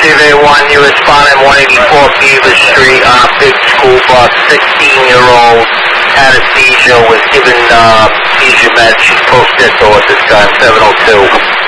Survey 1, you responded 184 Beaver Street on a big school bus, 16-year-old, had a seizure, was given seizure meds. She's post-this order this time, 702.